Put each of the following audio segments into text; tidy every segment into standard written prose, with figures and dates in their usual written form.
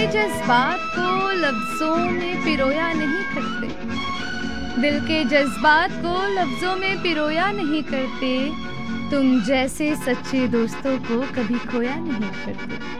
जज्बात को लफ्जों में पिरोया नहीं करते, दिल के जज्बात को लफ्जों में पिरोया नहीं करते, तुम जैसे सच्चे दोस्तों को कभी खोया नहीं करते।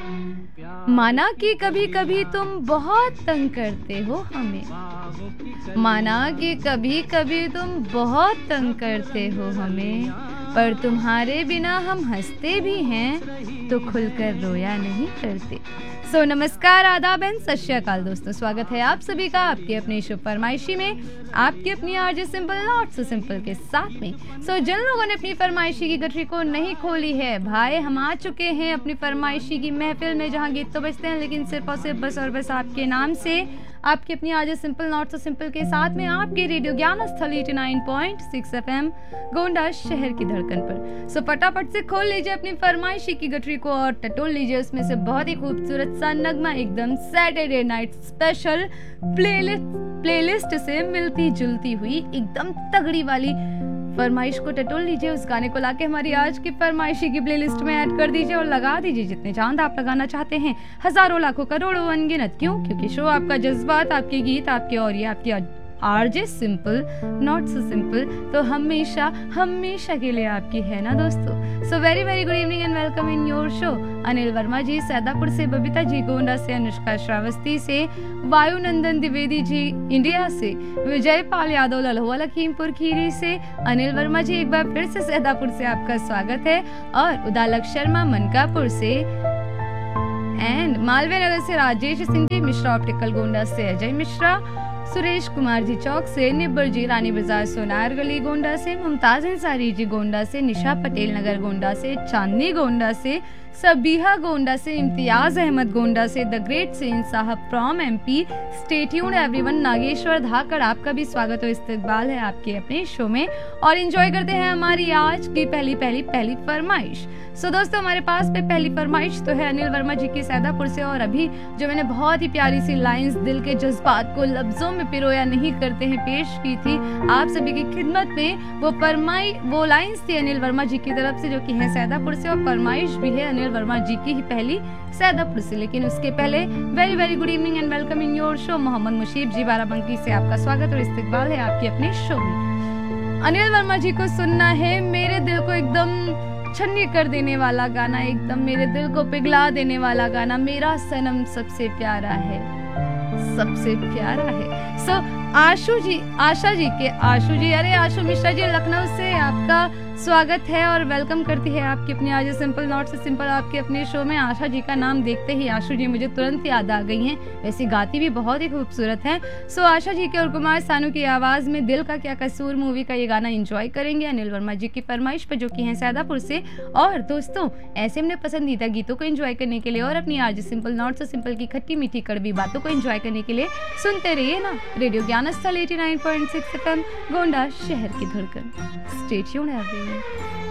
माना कि कभी कभी तुम बहुत तंग करते हो हमें, माना कि कभी कभी तुम बहुत तंग करते हो हमें, पर तुम्हारे बिना हम हंसते भी हैं तो खुलकर रोया नहीं करते। नमस्कार, आदाब एंड सत श्री अकाल दोस्तों, स्वागत है आप सभी का आपके अपने शो फरमाइशी में, आपकी अपनी RJ simple not so simple के साथ में। जिन लोगों ने अपनी फरमाइशी की गठरी को नहीं खोली है भाई, हम आ चुके हैं अपनी फरमाइशी की महफिल में, जहां गीत तो बजते हैं लेकिन सिर्फ और सिर्फ बस और बस आपके नाम से, आपकी अपनी RJ simple not so simple के साथ में, आपके रेडियो ज्ञान स्थल 89.6 FM गोंडा शहर की धड़कन पर। फटाफट से खोल लीजिए अपनी फरमाइशी की गठरी को और टटोल लीजिए उसमें से बहुत ही खूबसूरत सा नगमा, एकदम सैटरडे नाइट स्पेशल प्लेलिस्ट से मिलती जुलती हुई एकदम तगड़ी वाली फरमाइश को टटोल लीजिए। उस गाने को लाके हमारी आज की फरमाइशी की प्लेलिस्ट में ऐड कर दीजिए और लगा दीजिए जितने चांद आप लगाना चाहते हैं, हजारों लाखों करोड़ों अनगिनत। क्यों? क्योंकि शो आपका जज्बात, आपके गीत, आपके और ये आपकी RJ simple not so simple तो हमेशा हमेशा के लिए आपकी है ना दोस्तों। Very very good evening and welcome in your show. Anil Verma जी सैदापुर से, बबीता जी गोंडा से, अनुष्का श्रावस्ती से, वायुनंदन द्विवेदी जी इंडिया से, विजय पाल यादव लल्हुआ लखीमपुर खीरी से। अनिल वर्मा जी एक बार फिर से सैदापुर से आपका स्वागत है, और उदालक शर्मा मनकापुर से, एंड मालवीय नगर से राजेश सिंह जी, मिश्रा ऑप्टिकल गोंडा से अजय मिश्रा, सुरेश कुमार जी चौक से, निब्बर जी रानी बाजार सोनार गली गोंडा से, मुमताज अंसारी जी गोंडा से, निशा पटेल नगर गोंडा से, चांदनी गोंडा से, सबीहा गोंडा से, इम्तियाज अहमद गोंडा से, द ग्रेट सेन साहब from MP. Stay tuned everyone. Nageshwar धाकड़, आपका भी स्वागत और इस्तकबाल है आपके अपने शो में, और एंजॉय करते हैं हमारी आज की पहली फरमाइश। दोस्तों, हमारे पास पे पहली फरमाइश तो है अनिल वर्मा जी की सैदापुर से, और अभी जो मैंने बहुत ही प्यारी सी लाइंस दिल के जज्बात को लफ्जों में पिरोया नहीं करते हैं पेश की थी आप सभी की खिदमत में, वो लाइंस थी अनिल वर्मा जी की तरफ से, जो कि है सैदापुर से, और फरमाइश भी है अनिल वर्मा जी की ही पहली सैदापुर से। लेकिन उसके पहले very very good evening and welcome in your show. Mohammad मुशीब जी बाराबंकी से आपका स्वागत और इस्तकबाल है आपके अपने शो में। अनिल वर्मा जी को सुनना है मेरे दिल को एकदम छन्नी कर देने वाला गाना, एकदम मेरे दिल को पिघला देने वाला गाना, मेरा सनम सबसे प्यारा है, सबसे प्यारा है। आशा जी, अरे आशु मिश्रा जी लखनऊ से आपका स्वागत है और वेलकम करती है आपकी अपनी आज सिंपल नॉट से सिंपल आपके अपने शो में। आशा जी का नाम देखते ही आशु जी मुझे तुरंत याद आ गई हैं, वैसे गाती भी बहुत ही खूबसूरत हैं। आशा जी के और कुमार सानू की आवाज में दिल का क्या कसूर मूवी का ये गाना एंजॉय करेंगे अनिल वर्मा जी की फरमाइश पर, जो कि हैं सैदापुर से। और दोस्तों, ऐसे अपने पसंदीदा गीतों को एंजॉय करने के लिए और अपनी आज सिंपल नॉट सो सिंपल की खट्टी मीठी कड़वी बातों को एंजॉय करने के लिए सुनते रहिए ना रेडियो ज्ञान स्थल 89.6 FM गोंडा शहर की धड़कन। Stay tuned everyone.